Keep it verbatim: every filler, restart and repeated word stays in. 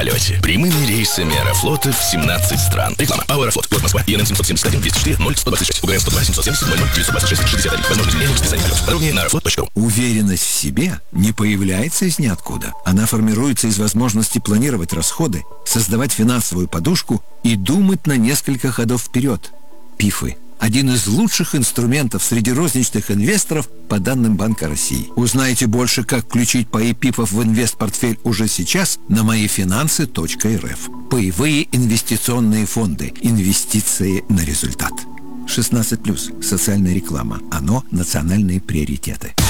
полете. Прямыми рейсами Аэрофлота в семнадцать стран. Реклама. АО «Аэрофлот». Город Москва. ИНН семь семь один двести четыре ноль сто двадцать шесть. УГР сто два семьсот семьдесят ноль ноль девятьсот двадцать шесть шестьдесят один. Возможно изменение в расписании полетов. Подробнее на аэрофлот точка ру. Уверенность в себе не появляется из ниоткуда. Она формируется из возможности планировать расходы, создавать финансовую подушку и думать на несколько ходов вперед. ПИФы – один из лучших инструментов среди розничных инвесторов по данным Банка России. Узнайте больше, как включить паи ПИФов в инвестпортфель уже сейчас на моифинансы точка эр эф. Паевые инвестиционные фонды. Инвестиции на результат. шестнадцать плюс. Социальная реклама. Оно – национальные приоритеты.